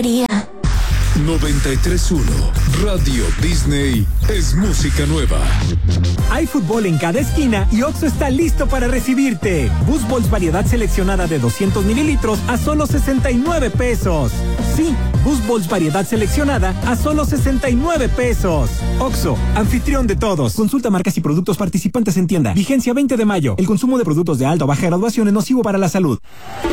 93.1 Radio Disney es música nueva. Hay fútbol en cada esquina y Oxxo está listo para recibirte. Boost Balls variedad seleccionada de 200 mililitros a solo 69 pesos. Sí, Boost Balls variedad seleccionada a solo 69 pesos. Oxxo, anfitrión de todos. Consulta marcas y productos participantes en tienda. Vigencia 20 de mayo. El consumo de productos de alta o baja graduación es nocivo para la salud.